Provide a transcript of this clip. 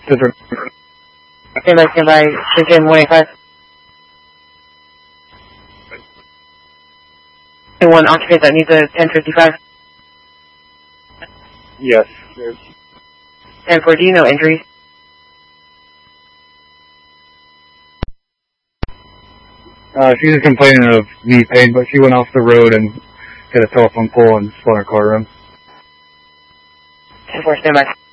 Stand by, Station 185. One occupant that needs a 1055. Yes. 10-4, do you know injuries? She's just complaining of knee pain, but she went off the road and hit a telephone pole and spun her car around. 10-4, stand by.